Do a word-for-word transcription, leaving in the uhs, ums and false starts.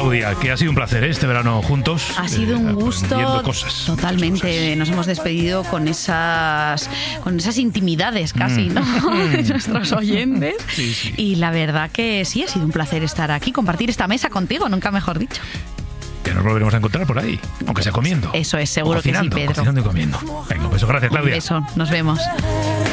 Claudia, que ha sido un placer, ¿eh? Este verano juntos. Ha sido eh, un gusto cosas, totalmente. cosas. Nos hemos despedido con esas, con esas intimidades casi, Mm. ¿no? De nuestros oyentes. Sí, sí. Y la verdad que sí, ha sido un placer estar aquí, compartir esta mesa contigo, nunca mejor dicho. Que nos volveremos a encontrar por ahí, aunque sea comiendo. Eso es, seguro O cocinando, que sí, Pedro. cocinando y comiendo. Venga, un beso. Gracias, Claudia. Un beso, nos vemos.